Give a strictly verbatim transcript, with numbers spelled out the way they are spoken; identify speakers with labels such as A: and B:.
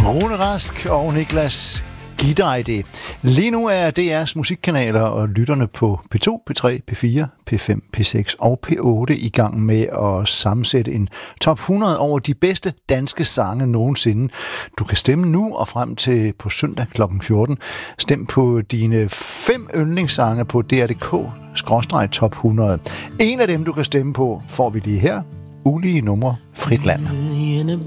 A: Rune Rask og Niklas Gideide. Lige nu er D R's musikkanaler og lytterne på P to, P tre, P fire, P fem, P seks og P otte i gang med at sammensætte en top hundrede over de bedste danske sange nogensinde. Du kan stemme nu og frem til på søndag klokken fjorten. Stem på dine fem yndlingssange på D R punktum D K skråstreg top hundrede. En af dem, du kan stemme på, får vi lige her. Ulige numre, Frit Land.